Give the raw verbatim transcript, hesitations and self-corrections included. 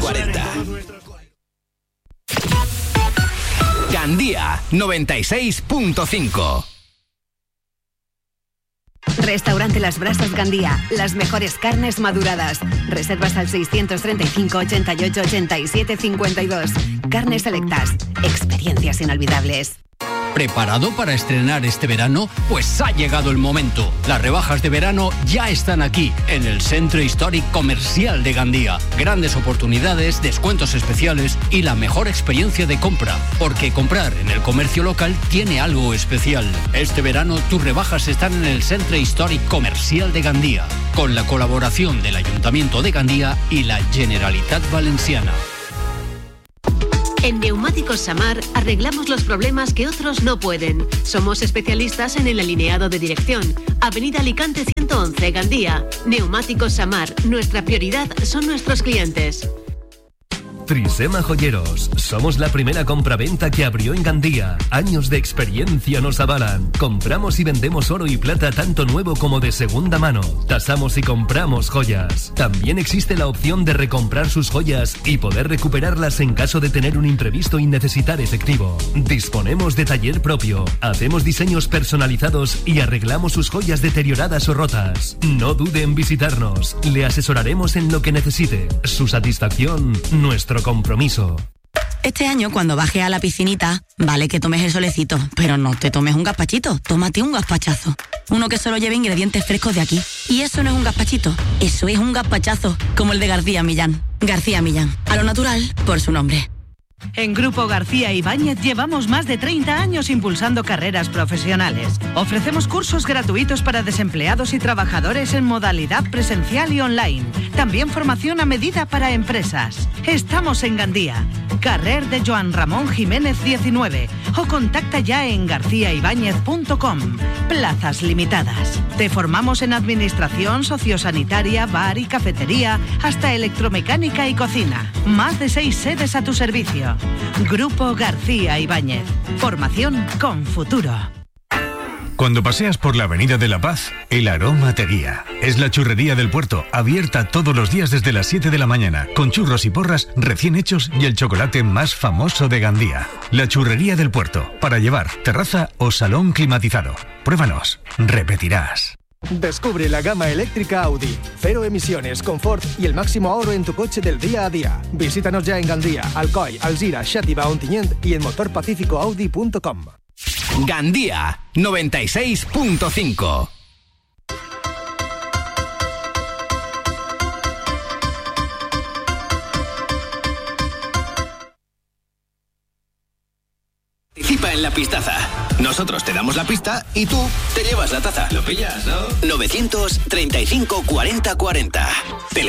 cuarenta. Gandía noventa y seis punto cinco. Restaurante Las Brasas Gandía, las mejores carnes maduradas. Reservas al seiscientos treinta y cinco, ochenta y ocho, ochenta y siete, cincuenta y dos. Carnes selectas, experiencias inolvidables. ¿Preparado para estrenar este verano? Pues ha llegado el momento. Las rebajas de verano ya están aquí, en el Centro Histórico Comercial de Gandía. Grandes oportunidades, descuentos especiales y la mejor experiencia de compra. Porque comprar en el comercio local tiene algo especial. Este verano tus rebajas están en el Centro Histórico Comercial de Gandía, con la colaboración del Ayuntamiento de Gandía y la Generalitat Valenciana. En Neumáticos Samar arreglamos los problemas que otros no pueden. Somos especialistas en el alineado de dirección. Avenida Alicante ciento once, Gandía. Neumáticos Samar. Nuestra prioridad son nuestros clientes. Trisema Joyeros. Somos la primera compraventa que abrió en Gandía. Años de experiencia nos avalan. Compramos y vendemos oro y plata tanto nuevo como de segunda mano. Tasamos y compramos joyas. También existe la opción de recomprar sus joyas y poder recuperarlas en caso de tener un imprevisto y necesitar efectivo. Disponemos de taller propio. Hacemos diseños personalizados y arreglamos sus joyas deterioradas o rotas. No dude en visitarnos. Le asesoraremos en lo que necesite. Su satisfacción, nuestro compromiso. Este año, cuando bajes a la piscinita, vale que tomes el solecito, pero no te tomes un gazpachito, tómate un gazpachazo. Uno que solo lleve ingredientes frescos de aquí. Y eso no es un gazpachito, eso es un gazpachazo, como el de García Millán. García Millán, a lo natural, por su nombre. En Grupo García Ibáñez llevamos más de treinta años impulsando carreras profesionales. Ofrecemos cursos gratuitos para desempleados y trabajadores en modalidad presencial y online. También formación a medida para empresas. Estamos en Gandía, carrer de Joan Ramón Jiménez diecinueve, o contacta ya en garcía ibáñez punto com. Plazas limitadas. Te formamos en administración, sociosanitaria, bar y cafetería, hasta electromecánica y cocina. Más de seis sedes a tu servicio. Grupo García Ibáñez. Formación con futuro. Cuando paseas por la Avenida de la Paz, el aroma te guía. Es la Churrería del Puerto, abierta todos los días desde las siete de la mañana, con churros y porras recién hechos y el chocolate más famoso de Gandía. La Churrería del Puerto, para llevar, terraza o salón climatizado. Pruébanos, repetirás. Descubre la gama eléctrica Audi. Cero emisiones, confort y el máximo ahorro en tu coche del día a día. Visítanos ya en Gandía, Alcoy, Alzira, Xàtiva, Ontinyent y en motor pacífico audi punto com. Gandía noventa y seis punto cinco. Participa en la pistaza. Nosotros te damos la pista y tú te llevas la taza. ¿Lo pillas, no? novecientos treinta y cinco cuarenta cuarenta.